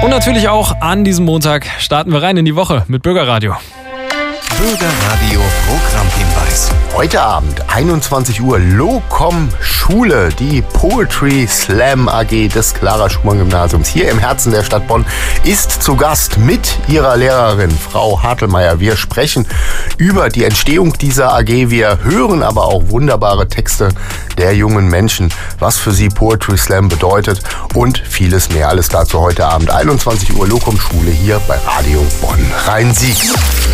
Und natürlich auch an diesem Montag starten wir rein in die Woche mit Bürgerradio. Bürgerradio Programmhinweis. Heute Abend, 21 Uhr, Locom Schule, die Poetry Slam AG des Clara-Schumann-Gymnasiums hier im Herzen der Stadt Bonn, ist zu Gast mit ihrer Lehrerin, Frau Hartelmeier. Wir sprechen über die Entstehung dieser AG. Wir hören aber auch wunderbare Texte der jungen Menschen, was für sie Poetry Slam bedeutet und vieles mehr. Alles dazu heute Abend, 21 Uhr, Locom Schule hier bei Radio Bonn Rhein-Sieg.